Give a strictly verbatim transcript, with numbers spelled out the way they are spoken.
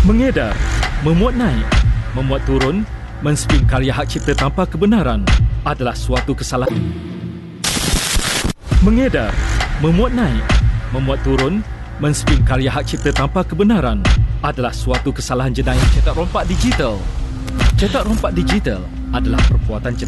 Mengedar, memuat naik, memuat turun, menspin karya hak cipta tanpa kebenaran adalah suatu kesalahan. Mengedar, memuat naik, memuat turun, menspin karya hak cipta tanpa kebenaran adalah suatu kesalahan jenayah cetak rompak digital. Cetak rompak digital adalah perbuatan